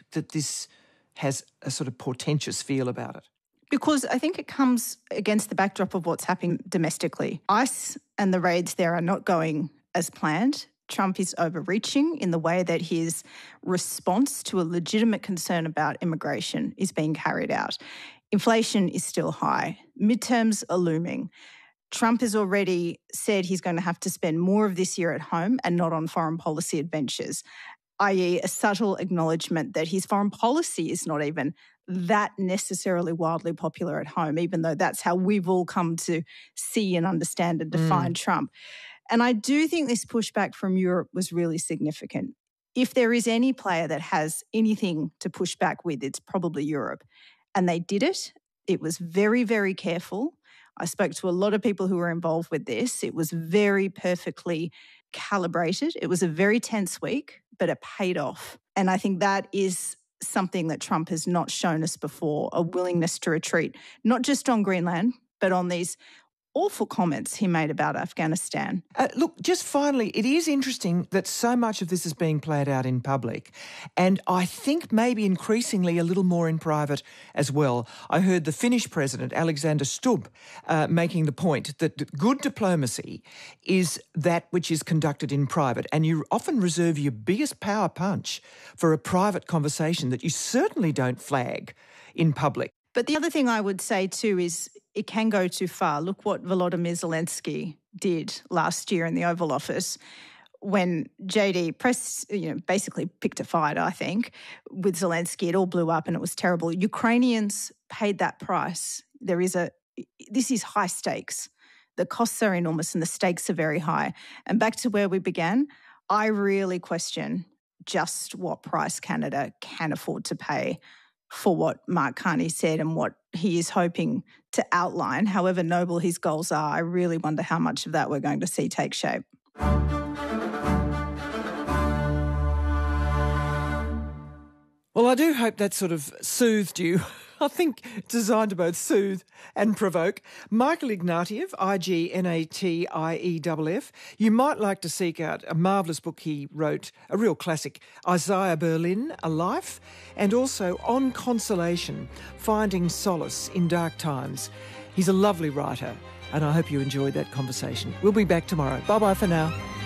think that this has a sort of portentous feel about it? Because I think it comes against the backdrop of what's happening domestically. ICE and the raids there are not going as planned. Trump is overreaching in the way that his response to a legitimate concern about immigration is being carried out. Inflation is still high. Midterms are looming. Trump has already said he's going to have to spend more of this year at home and not on foreign policy adventures, i.e. a subtle acknowledgement that his foreign policy is not even that necessarily wildly popular at home, even though that's how we've all come to see and understand and define Trump. And I do think this pushback from Europe was really significant. If there is any player that has anything to push back with, it's probably Europe. And they did it. It was very, very careful. I spoke to a lot of people who were involved with this. It was very perfectly calibrated. It was a very tense week, but it paid off. And I think that is something that Trump has not shown us before, a willingness to retreat, not just on Greenland, but on these awful comments he made about Afghanistan. Look, just finally, it is interesting that so much of this is being played out in public, and I think maybe increasingly a little more in private as well. I heard the Finnish president, Alexander Stubb, making the point that good diplomacy is that which is conducted in private, and you often reserve your biggest power punch for a private conversation that you certainly don't flag in public. But the other thing I would say too is it can go too far. Look what Volodymyr Zelensky did last year in the Oval Office when JD press, basically picked a fight, I think, with Zelensky. It all blew up and it was terrible. Ukrainians paid that price. This is high stakes. The costs are enormous and the stakes are very high. And back to where we began, I really question just what price Canada can afford to pay for what Mark Carney said and what he is hoping to outline. However noble his goals are, I really wonder how much of that we're going to see take shape. Well, I do hope that sort of soothed you. I think designed to both soothe and provoke. Michael Ignatieff, Ignatieff. You might like to seek out a marvellous book he wrote, a real classic, Isaiah Berlin, A Life, and also On Consolation, Finding Solace in Dark Times. He's a lovely writer, and I hope you enjoyed that conversation. We'll be back tomorrow. Bye-bye for now.